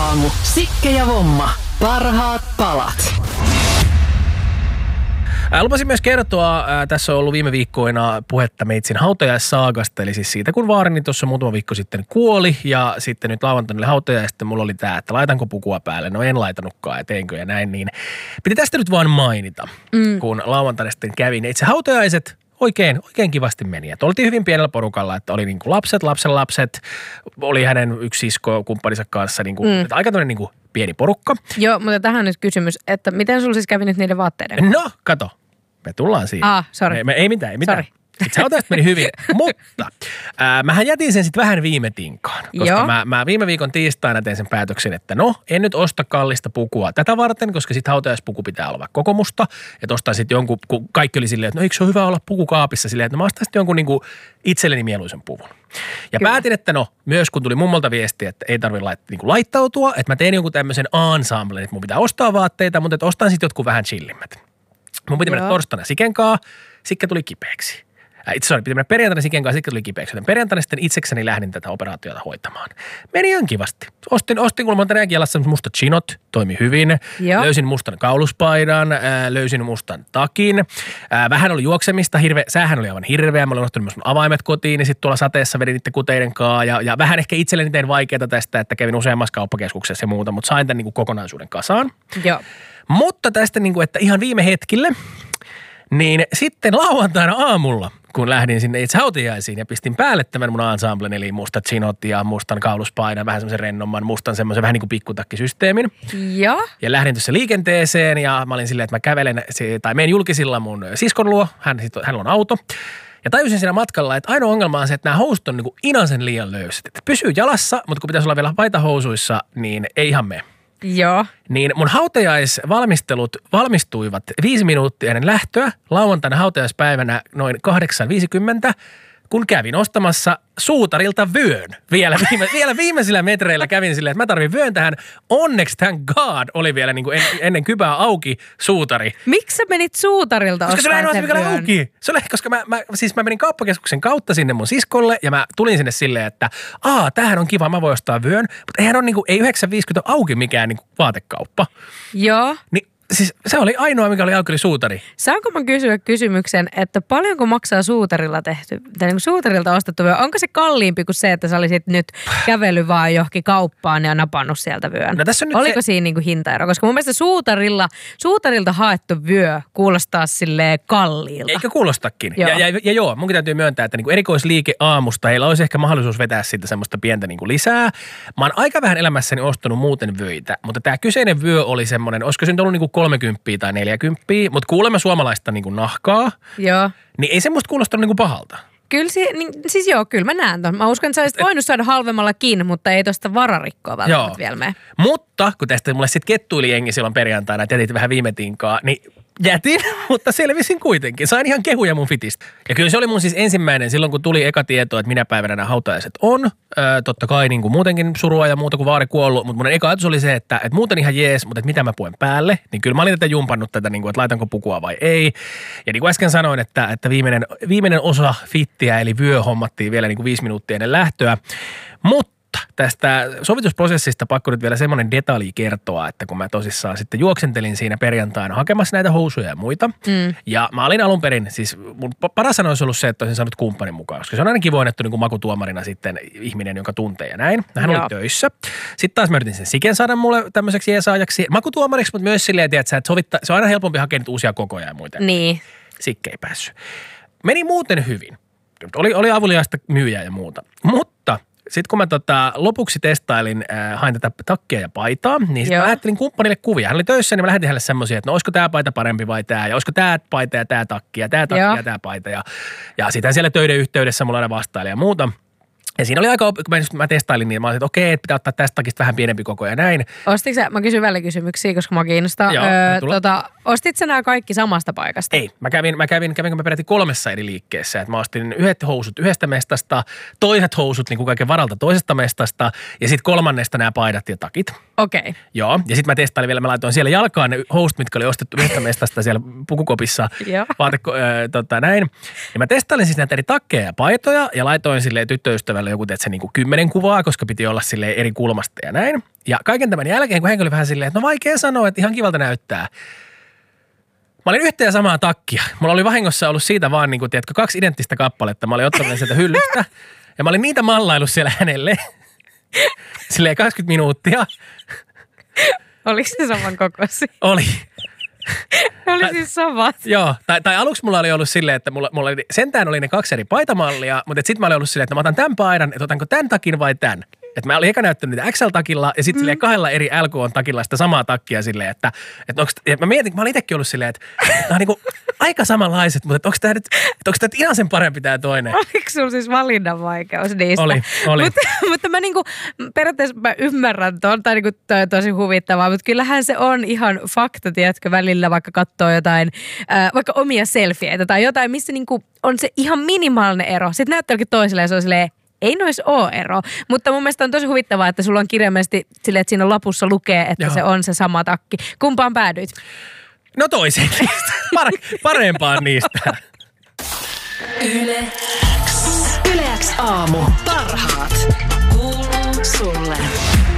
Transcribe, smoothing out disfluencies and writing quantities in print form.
aamu. Sikke ja Vomma. Parhaat palat. Lupasin myös kertoa, tässä on ollut viime viikkoina puhetta meitsin hautajaissaagasta, eli siis siitä, kun vaarini tuossa muutama viikko sitten kuoli, ja sitten nyt lauantaina hautajais, ja sitten mulla oli tämä, että laitanko pukua päälle. No en laitanutkaan, ja teinkö ja näin, niin piti tästä nyt vaan mainita, kun lauantaina sitten kävin. Itse hautajaiset oikein kivasti meni. Että oltiin hyvin pienellä porukalla, että oli niinku lapset, oli hänen yksi sisko kumppaninsa kanssa, niinku, aika tämmöinen niinku pieni porukka. Joo, mutta tähän nyt kysymys, että miten sulla siis kävi nyt niiden vaatteiden? No, kato. Me tullaan siihen. Sori. Ei mitään. Sorry. Se hautajaista meni hyvin, mutta mähän jätin sen sitten vähän viime tinkaan. Koska mä viime viikon tiistaina tein sen päätöksen, että en nyt osta kallista pukua tätä varten, koska sitten hautajaispuku pitää olla koko musta. Että ostan sitten jonkun, kun kaikki oli silleen, että eikö se ole hyvä olla puku kaapissa silleen, että mä ostan sitten jonkun niinku itselleni mieluisen puvun. Ja kyllä. Päätin, että myös kun tuli mummolta viesti, että ei tarvitse laittautua, että mä tein jonkun tämmöisen ensemblen, että mun pitää ostaa vaatteita, mutta että ostan sitten jotkut vähän chillimmät. Mun piti mennä torstaina Sikenkaan, Sikke tuli kipeäksi. Piti mennä perjantaina Sikenkaan, Sikke tuli kipeäksi. Joten perjantaina sitten itsekseni lähdin tätä operaatiota hoitamaan. Meni ihan kivasti. Ostin kun mä oon tänäänkin jalassa mustat chinot, toimi hyvin. Joo. Löysin mustan kauluspaidan, löysin mustan takin. Vähän oli juoksemista, säähän oli aivan hirveä. Mä olin ostanut myös mun avaimet kotiin, niin sitten tuolla sateessa vedin niiden kuteiden kaa. Ja vähän ehkä itselleni tein vaikeaa tästä, että kävin useammassa kauppakeskuksessa ja muuta, mutta sain tämän niin kuin kokonaisuuden kasaan. Joo. Mutta tästä, niin kuin, että ihan viime hetkille, niin sitten lauantaina aamulla, kun lähdin sinne itse hautajaisiin ja pistin päälle tämän mun ensemblen, eli mustat chinot ja mustan kauluspaidan, vähän semmoisen rennomman, mustan semmoisen vähän niin kuin pikkutakkisysteemin. Ja lähdin tuossa liikenteeseen ja mä olin silleen, että mä kävelen tai menen julkisilla mun siskon luo, hänellä on auto. Ja tajusin siinä matkalla, että ainoa ongelma on se, että nämä housut on niin kuin inasen liian löysät. Että pysyy jalassa, mutta kun pitäisi olla vielä paitahousuissa, niin ei ihan mene. Joo. Niin mun hautajaisvalmistelut valmistuivat 5 minuuttia ennen lähtöä lauantaina hautajaispäivänä noin 8.50, kun kävin ostamassa suutarilta vyön. Vielä viimeisillä metreillä kävin silleen, että mä tarvin vyön tähän. Onneksi thank God oli vielä niin kuin ennen kypää auki suutari. Miksi sä menit suutarilta ostamaan sen vyön? Koska se oli auki. Se oli, koska mä menin kauppakeskuksen kautta sinne mun siskolle ja mä tulin sinne silleen, että tämähän on kiva, mä voin ostaa vyön. Mutta eihän ole niinku, ei 9.50 auki mikään niinku vaatekauppa. Joo. Niin siis se oli ainoa, mikä oli auki, oli suutari. Saanko mä kysyä kysymyksen, että paljonko maksaa suutarilla tehty, tai niin kuin suutarilta ostettu vyö? Onko se kalliimpi kuin se, että sä olisit nyt kävellyt vaan johonkin kauppaan ja napannut sieltä vyön? No, oliko siinä niin kuin hintaero? Koska mun mielestä suutarilta haettu vyö kuulostaa silleen kalliilta. Eikä kuulostakin. Joo. Ja joo, munkin täytyy myöntää, että niin kuin erikoisliike aamusta, heillä olisi ehkä mahdollisuus vetää siitä semmoista pientä niin kuin lisää. Mä oon aika vähän elämässäni ostanut muuten vöitä, mutta tämä kyseinen vyö oli semmoinen, olisiko se nyt ollut niin kuin 30 tai 40, mutta kuulemme suomalaista niin kuin nahkaa, joo. Niin ei semmoista kuulostanut niin kuin pahalta. Kyllä, kyllä mä näen ton. Mä uskon, että sä olisit voinut saada halvemmallakin, mutta ei tosta vararikkoa välttämättä vielä mene. Mutta kun tästä mulle sitten kettuili jengi silloin perjantaina, että jätit vähän viime tinkaa, niin jätin, mutta selvisin kuitenkin. Sain ihan kehuja mun fitistä. Ja kyllä se oli mun siis ensimmäinen silloin, kun tuli eka tieto, että minä päivänä nämä hautajaiset on. Totta kai niin kuin muutenkin surua ja muuta kuin vaari kuollut, mutta mun eka ajatus oli se, että muuten ihan jees, mutta että mitä mä puen päälle. Niin kyllä mä olin tätä jumpannut tätä, niin kuin, että laitanko pukua vai ei. Ja niin kuin äsken sanoin, että viimeinen osa fittiä, eli vyö hommattiin vielä niin kuin 5 minuuttia ennen lähtöä. Mutta tästä sovitusprosessista pakko nyt vielä semmoinen detalji kertoa, että kun mä tosissaan sitten juoksentelin siinä perjantaina hakemassa näitä housuja ja muita. Ja mä olin alun perin, siis mun paras sana olisi ollut se, että olisin saanut kumppanin mukaan, koska se on ainakin voinettu niin kuin makutuomarina sitten ihminen, joka tuntee ja näin. Hän oli töissä. Sitten taas mä yritin sen Siken saada mulle tämmöiseksi jeesaajaksi makutuomariksi, mutta myös silleen, että se on aina helpompi hakea nyt uusia kokoja ja muita. Niin. Sikke ei päässyt. Meni muuten hyvin. Oli avuliaista myyjää ja muuta. Mutta sitten kun mä lopuksi testailin, hain tätä takkia ja paitaa, niin sitten mä ajattelin kumppanille kuvia. Hän oli töissä, niin mä lähetin hänelle semmoisia, että no olisiko tää paita parempi vai tää, ja olisiko tää paita ja tää takki ja tää takki ja tää paita. Ja sitten siellä töiden yhteydessä mulla aina vastaili ja muuta. Ja siinä oli aika, kun mä testailin, niin mä olin, että okei, että pitää ottaa tästä takista vähän pienempi koko ja näin. Ostitko sä, mä kysyn välikysymyksiä, koska mä kiinnostaa. Ostit sä nämä kaikki samasta paikasta? Ei, mä kävin peräti 3 eri liikkeessä. Että mä ostin yhdet housut yhdestä mestasta, toiset housut niin kuin kaiken varalta toisesta mestasta ja sitten 3. nämä paidat ja takit. Okei. Okay. Joo, ja sitten mä testailin vielä, mä laitoin siellä jalkaan ne housut, mitkä oli ostettu yhdestä mestasta siellä pukukopissa. Näin. Ja mä testailin siis näitä eri takkeja ja paitoja ja laitoin silleen tyttöystävälle joku, että se niin kuin 10 kuvaa, koska piti olla silleen eri kulmasta ja näin. Ja kaiken tämän jälkeen, kun henkilö oli vähän silleen, että no vaikea sanoa, että ihan kivalta näyttää. Mä olin yhtä ja samaa takkia. Mulla oli vahingossa ollut siitä vaan, niin kuin, tiedätkö, 2 identtistä kappaletta. Mä olin ottanut sieltä hyllystä ja mä olin niitä mallaillut siellä hänelle. Silleen 20 minuuttia. Oliko se saman kokoisia? Oli. Oli siis samat. Joo, tai aluksi mulla oli ollut silleen, että mulla oli, sentään oli ne 2 eri paitamallia, mutta sitten mä olin ollut silleen, että mä otan tämän paidan, että otanko tämän takin vai tämän. Että mä olin eka näyttänyt niitä XL-takilla ja sitten 2 eri LK-takilla sitä samaa takkia silleen, että mä mietin, mä olin itsekin ollut silleen, että nämä on niinku aika samanlaiset, mutta onko tämä nyt ihan sen parempi tämä toinen? Oliko sulla siis valinnan vaikeus niistä? Oli. Mutta mä niinku, periaatteessa mä ymmärrän ton, tai niinku toi on tosi huvittavaa, mutta kyllähän se on ihan fakta, tiedätkö, välillä vaikka katsoo jotain, vaikka omia selfieitä tai jotain, missä niinku on se ihan minimaalinen ero. Sitten näyttää jokin toiselle ja se on silleen, ei nois ole ero, mutta mun mielestä on tosi huvittavaa, että sulla on kirjaimellisesti silleen, että siinä lapussa lukee, että se on se sama takki. Kumpaan päädyit? No toiseen niistä. Parempaan niistä. Yle X aamu. Parhaat. Kuuluu sulle.